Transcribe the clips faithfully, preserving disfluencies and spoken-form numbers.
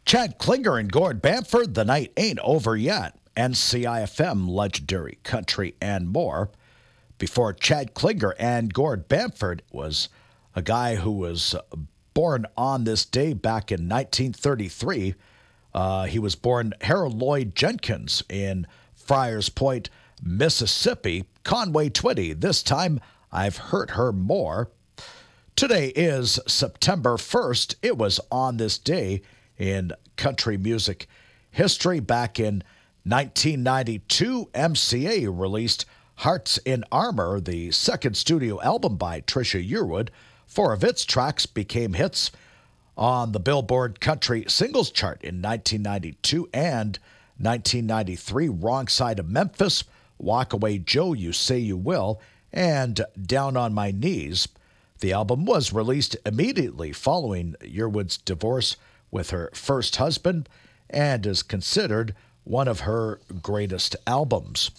Chad Klinger and Gord Bamford, the night ain't over yet. N C I F M, legendary country and more. Before Chad Klinger and Gord Bamford was a guy who was born on this day back in nineteen thirty-three. Uh, he was born Harold Lloyd Jenkins in Friars Point, Mississippi. Conway Twitty, this time I've hurt her more. Today is September first. It was on this day in country music history. Back in nineteen ninety-two, M C A released Hearts in Armor, the second studio album by Trisha Yearwood. Four of its tracks became hits on the Billboard Country Singles Chart in nineteen ninety-two and nineteen ninety-three. Wrong Side of Memphis, Walk Away Joe, You Say You Will, and Down on My Knees. The album was released immediately following Yearwood's divorce with her first husband and is considered one of her greatest albums.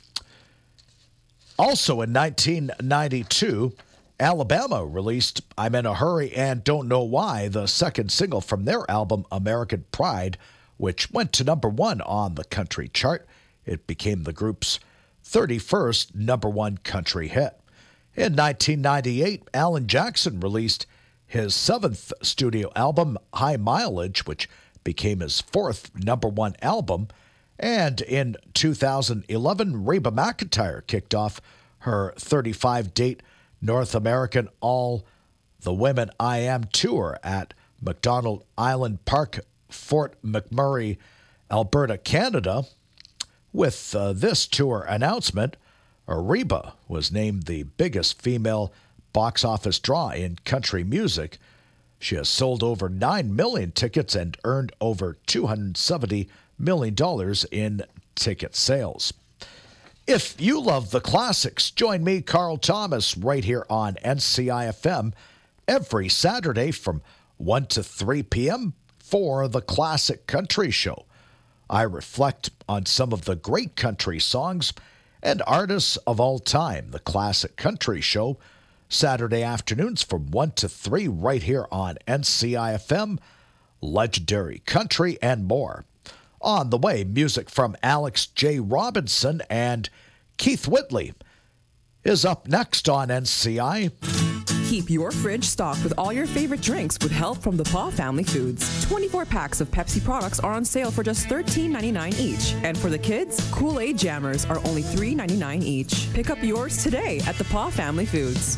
Also in nineteen ninety-two, Alabama released I'm in a Hurry and Don't Know Why, the second single from their album American Pride, which went to number one on the country chart. It became the group's thirty-first number one country hit. In nineteen ninety-eight, Alan Jackson released his seventh studio album, High Mileage, which became his fourth number one album. And in two thousand eleven, Reba McEntire kicked off her thirty-five-date North American All the Women I Am tour at McDonald Island Park, Fort McMurray, Alberta, Canada. With uh, this tour announcement, Reba was named the biggest female box office draw in country music. She has sold over nine million tickets and earned over two hundred seventy million dollars in ticket sales. If you love the classics, join me, Carl Thomas, right here on N C I F M every Saturday from one to three p.m. for the Classic Country Show. I reflect on some of the great country songs and artists of all time. The Classic Country Show, Saturday afternoons from one to three right here on N C I F M, legendary country and more. On the way, music from Alex J. Robinson and Keith Whitley is up next on N C I. Keep your fridge stocked with all your favorite drinks with help from the Paw Family Foods. twenty-four packs of Pepsi products are on sale for just thirteen ninety-nine each. And for the kids, Kool-Aid Jammers are only three ninety-nine each. Pick up yours today at the Paw Family Foods.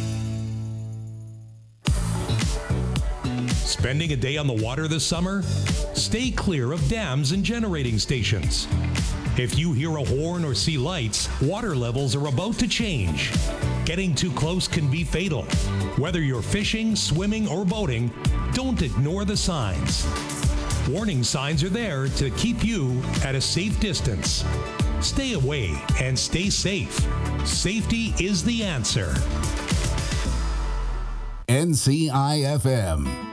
Spending a day on the water this summer? Stay clear of dams and generating stations. If you hear a horn or see lights, water levels are about to change. Getting too close can be fatal. Whether you're fishing, swimming, or boating, don't ignore the signs. Warning signs are there to keep you at a safe distance. Stay away and stay safe. Safety is the answer. N C I F M.